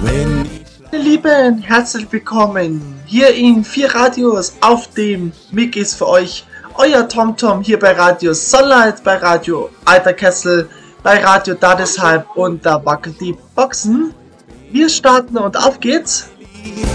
Meine Lieben, herzlich willkommen hier in 4 Radios auf dem Mic ist für euch euer TomTom hier bei Radio Sunlight, bei Radio Alter Kessel, bei Radio Dadesheim und da wackelt die Boxen. Wir starten und auf geht's!